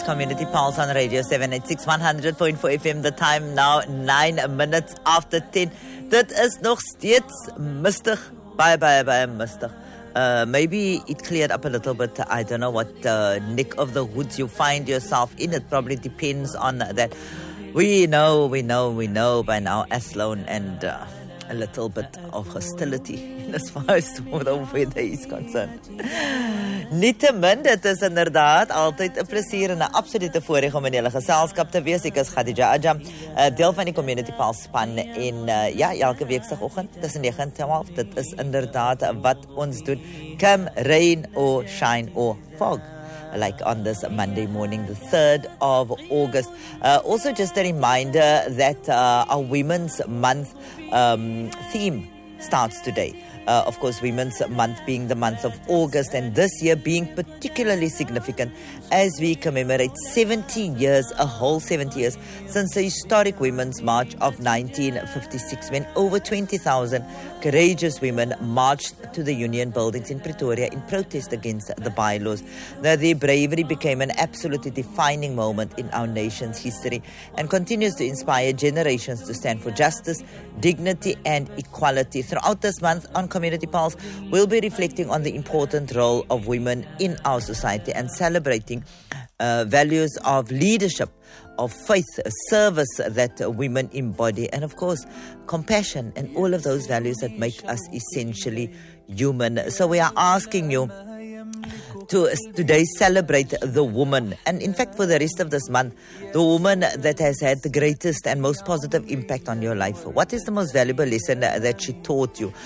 Community Pulse on Radio 786 100.4 FM. The time now 9 minutes after 10. Dit is nog steeds mistig. Baie mistig. Maybe it cleared up a little bit. I don't know what neck of the woods you find yourself in. It probably depends on that. We know by now Athlone and a little bit of hostility as far as the weather is concerned. Nietemin, dit is inderdaad altyd 'n plesier en 'n absolute voorreg om in julle geselskap te wees. Ek is Khadija Ajam, deel van die Community Pulse span en elke weekoggend tussen 9 en 12. Dit is inderdaad wat ons doen. Come rain or shine or fog. Like on this Monday morning, the 3rd of August. Also just a reminder that our Women's Month theme starts today. Of course, Women's Month being the month of August, and this year being particularly significant as we commemorate 70 years, a whole 70 years, since the historic Women's March of 1956, when over 20,000 courageous women marched to the Union buildings in Pretoria in protest against the bylaws. Now, their bravery became an absolutely defining moment in our nation's history and continues to inspire generations to stand for justice, dignity, and equality. Throughout this month on Community Pulse, we'll be reflecting on the important role of women in our society and celebrating values of leadership, of faith, service that women embody, and of course, compassion and all of those values that make us essentially human. So we are asking you to today celebrate the woman, and in fact for the rest of this month, the woman that has had the greatest and most positive impact on your life. What is the most valuable lesson that she taught you?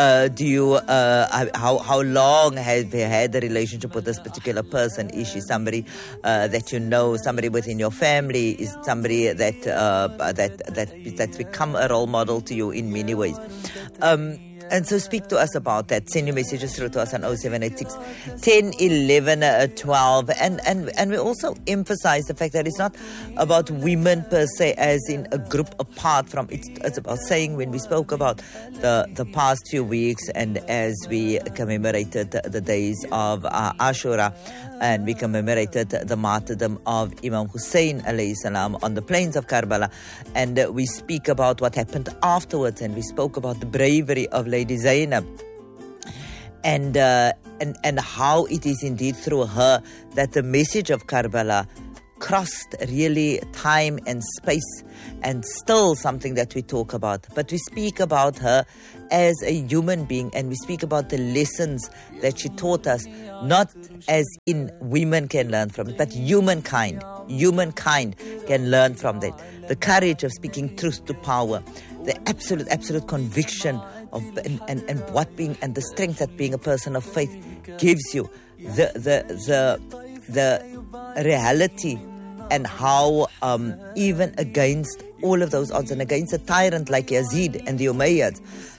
How long have you had a relationship with this particular person? Is she somebody that you know, somebody within your family? Is somebody that's become a role model to you in many ways? And so speak to us about that. Send your messages through to us on 0786 10 11 12. And we also emphasize the fact that it's not about women per se as in a group apart from. It's about saying, when we spoke about the past few weeks and as we commemorated the days of Ashura, and we commemorated the martyrdom of Imam Hussein alayhi salam on the plains of Karbala, and we speak about what happened afterwards, and we spoke about the bravery of Lady Zainab and how it is indeed through her that the message of Karbala crossed really time and space, and still something that we talk about. But we speak about her as a human being, and we speak about the lessons that she taught us, not as in women can learn from it, but humankind can learn from that. The courage of speaking truth to power, the absolute conviction of and what being, and the strength that being a person of faith gives you, the reality, and how even against all of those odds and against a tyrant like Yazid and the Umayyads,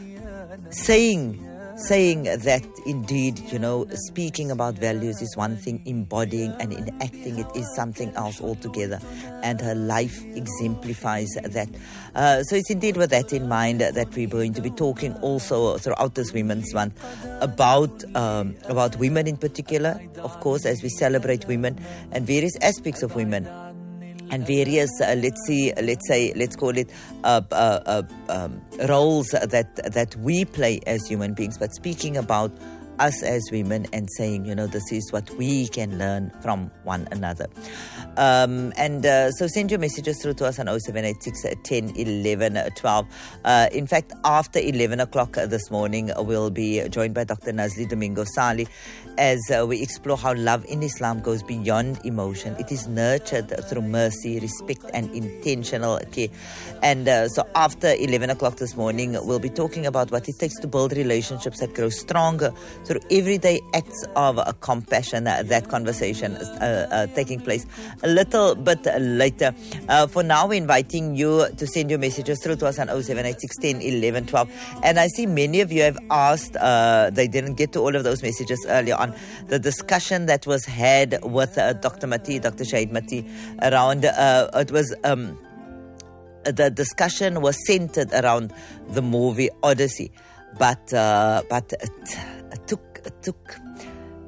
saying that indeed, speaking about values is one thing, embodying and enacting it is something else altogether, and her life exemplifies that. So it's indeed with that in mind that we're going to be talking also throughout this Women's Month about women in particular, of course, as we celebrate women and various aspects of women. And various, let's call it roles that we play as human beings, but speaking about us as women and saying, this is what we can learn from one another. So send your messages through to us on 0786 10 11 12. In fact, after 11 o'clock this morning, we'll be joined by Dr. Nazli Domingo Sali as we explore how love in Islam goes beyond emotion. It is nurtured through mercy, respect, and intentional care. And so after 11 o'clock this morning, we'll be talking about what it takes to build relationships that grow stronger through everyday acts of compassion. That conversation taking place a little bit later. For now, we're inviting you to send your messages through to us on 0786 10 11 12. And I see many of you have asked, they didn't get to all of those messages earlier on, the discussion that was had with Dr. Shahid Mati around, it was the discussion was centered around the movie Odyssey, but it took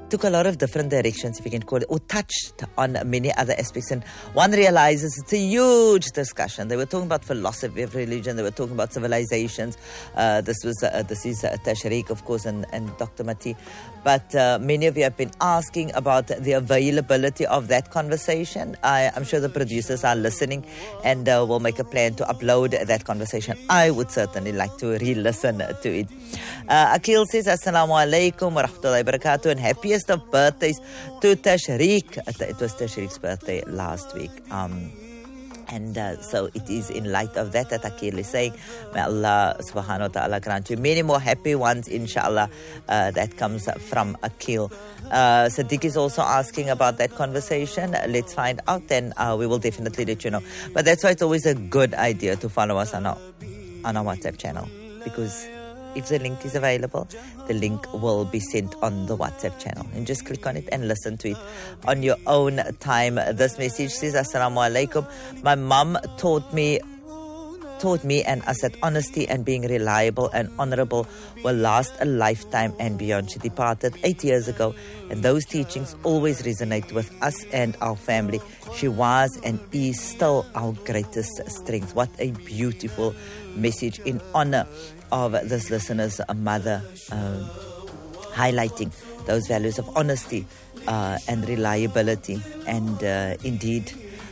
took a lot of different directions, if you can call it, or touched on many other aspects. And one realizes it's a huge discussion. They were talking about philosophy of religion. They were talking about civilizations. This is Tashriq, of course, and Dr. Mati. But many of you have been asking about the availability of that conversation. I'm sure the producers are listening, and will make a plan to upload that conversation. I would certainly like to re-listen to it. Akil says, Assalamu alaikum wa rahmatullahi wa barakatuh, and happiest of birthdays to Tashriq. It was Tashriq's birthday last week. And so it is in light of that Akil is saying, may Allah subhanahu wa ta'ala grant you many more happy ones, inshallah. That comes from Akil. Sadiq is also asking about that conversation. Let's find out, then we will definitely let you know. But that's why it's always a good idea to follow us on our WhatsApp channel, because if the link is available, the link will be sent on the WhatsApp channel. And just click on it and listen to it on your own time. This message says, Assalamu alaikum. My mom taught me and us that honesty and being reliable and honorable will last a lifetime and beyond. She departed 8 years ago, and those teachings always resonate with us and our family. She was and is still our greatest strength. What a beautiful message in honor of this listener's mother, highlighting those values of honesty and reliability, and indeed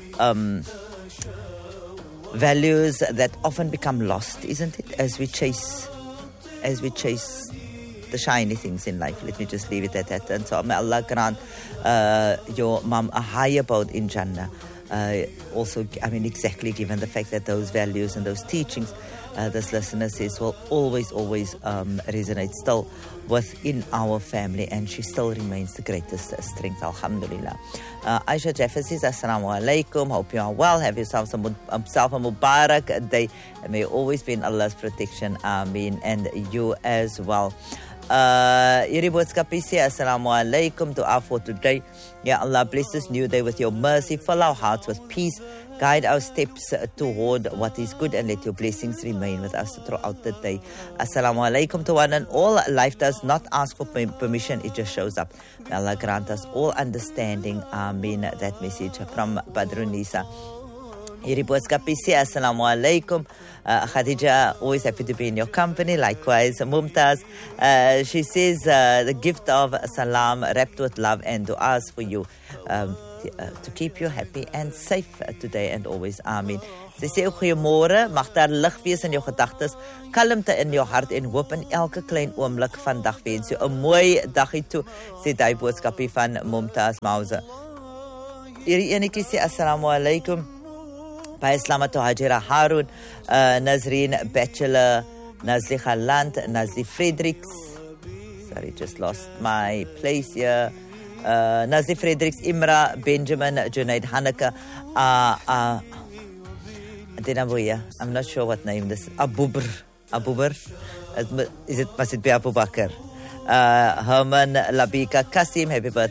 values that often become lost, isn't it, as we chase the shiny things in life. Let me just leave it at that. And so may Allah grant your mom a higher abode in Jannah. Also, I mean, exactly given the fact that those values and those teachings, this listener says, will always resonate still within our family, and she still remains the greatest strength, alhamdulillah. Aisha Jaffa says, Assalamu alaikum, hope you are well, have yourself a Mubarak day, and may you always be in Allah's protection, Ameen, and you as well. Hierdie boodskap sê, Assalamu alaikum, dua for today. Ya Allah, bless this new day with your mercy, fill our hearts with peace, guide our steps toward what is good, and let your blessings remain with us throughout the day. Assalamu alaikum to one and all. Life does not ask for permission, it just shows up. May Allah grant us all understanding. Ameen. That message from Badrunisa. Hierdie boodskap sê, Assalamu alaikum. Khadija, always happy to be in your company. Likewise, Mumtaz. She says, the gift of salam wrapped with love and du'as for you, to keep you happy and safe today and always. Amen. Sy sê, goeiemôre, mag daar lig wees in jou gedagtes, kalmte in jou hart en hoop in elke klein oomblik van dag wens jou 'n mooi dagie toe, sê die boodskapie van Mumtaz Mauze. Hierdie enetjie sê, Assalamu alaikum. By Islama to Hajira Harun, Nazreen Bachelor, Nazli Khalant, Nazli Fredericks. Sorry, just lost my place here. Nazli Fredericks, Imra, Benjamin, Junaid Hanaka, I'm not sure what name this is. Abubr. Must it be Abu Bakr? Herman Labika Kasim, happy birthday.